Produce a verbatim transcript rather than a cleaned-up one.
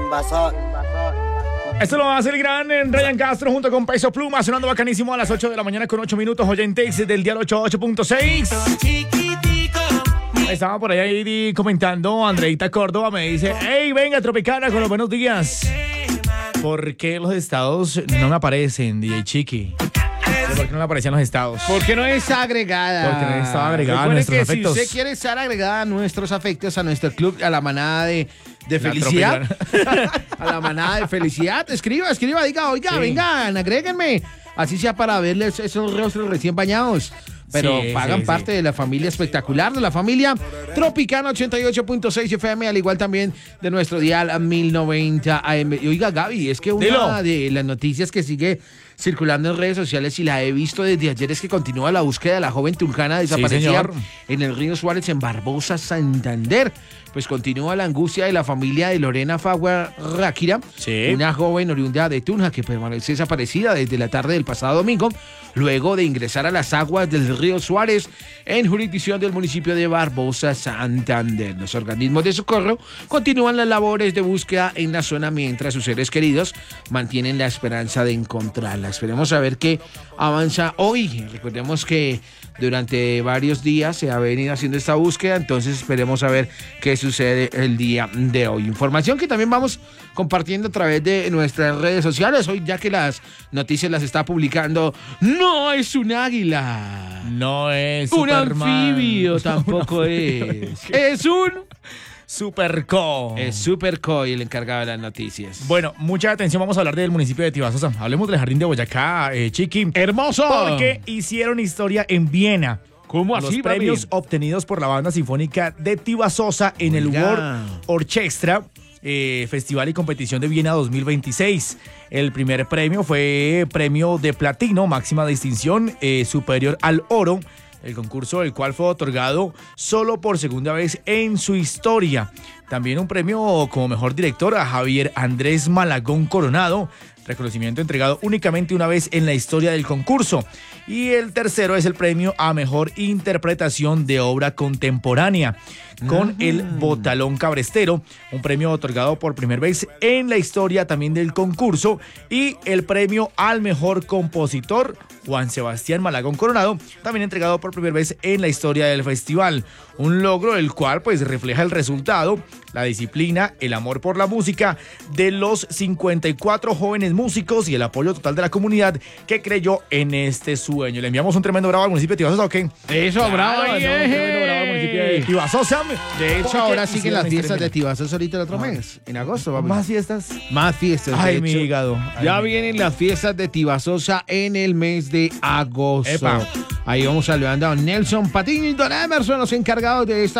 invasor. Esto lo hace el gran Ryan Castro junto con Peso Pluma, sonando bacanísimo a las ocho de la mañana con ocho minutos, oyentes del dial ochenta y ocho punto seis. Estaba por ahí comentando Andreita Córdoba, me dice: hey, venga Tropicana con los buenos días. ¿Por qué los estados no me aparecen, D J Chiqui? ¿Por qué no le aparecían los estados? Porque no es agregada. Porque no estaba agregada a Recuerde nuestros que afectos. Si usted quiere estar agregada a nuestros afectos, a nuestro club, a la manada de, de La felicidad, a la manada de felicidad, escriba, escriba, diga, oiga, Sí. vengan, agréguenme. Así sea para verles esos rostros recién bañados. Pero Sí, pagan sí, parte sí. de la familia espectacular, de la familia Tropicana ochenta y ocho punto seis F M, al igual también de nuestro dial mil noventa A M. Y oiga, Gaby, es que una Dilo. de las noticias que sigue circulando en redes sociales y la he visto desde ayer es que continúa la búsqueda de la joven turcana desaparecida señor. en el río Suárez en Barbosa, Santander. Pues continúa la angustia de la familia de Lorena Fagua Ráquira, Sí. una joven oriunda de Tunja que permanece desaparecida desde la tarde del pasado domingo, luego de ingresar a las aguas del río Suárez en jurisdicción del municipio de Barbosa, Santander. Los organismos de socorro continúan las labores de búsqueda en la zona mientras sus seres queridos mantienen la esperanza de encontrarla. Esperemos a ver qué avanza hoy. Recordemos que durante varios días se ha venido haciendo esta búsqueda, entonces esperemos a ver qué sucede el día de hoy. Información que también vamos compartiendo a través de nuestras redes sociales, hoy ya que las noticias las está publicando. No es un águila, No es un Superman. anfibio tampoco es, es un... Superco. Es Supercoy el encargado de las noticias. Bueno, mucha atención, vamos a hablar del municipio de Tibasosa. Hablemos del Jardín de Boyacá, eh, Chiqui. ¡Hermoso! Porque hicieron historia en Viena. ¿Cómo Los así, premios papi? obtenidos por la banda sinfónica de Tibasosa en el Oiga. World Orchestra eh, Festival y Competición de Viena dos mil veintiséis. El primer premio fue premio de platino, máxima distinción eh, superior al oro. El concurso, el cual fue otorgado solo por segunda vez en su historia. También un premio como mejor director a Javier Andrés Malagón Coronado, reconocimiento entregado únicamente una vez en la historia del concurso. Y el tercero es el premio a mejor interpretación de obra contemporánea, con el Botalón Cabrestero, un premio otorgado por primera vez en la historia también del concurso, y el premio al mejor compositor, Juan Sebastián Malagón Coronado, también entregado por primera vez en la historia del festival. Un logro el cual pues refleja el resultado, la disciplina, el amor por la música de los cincuenta y cuatro jóvenes músicos y el apoyo total de la comunidad que creyó en este sueño. Le enviamos un tremendo bravo al municipio de Tibasosa, ¿ok? Eso, bravo, Ay, ahí, un tremendo bravo al municipio de Tibasosa. De hecho, Porque ahora siguen hicieron las fiestas historia. de Tibasosa ahorita el otro mes, en agosto, papi. ¿Más fiestas? Más fiestas, de Ay, mi hecho. hígado. Ay, Ya mi- vienen las fiestas de Tibasosa en el mes de agosto. Epa. Ahí vamos saludando a Nelson Patiño y Don Emerson, los encargados de esta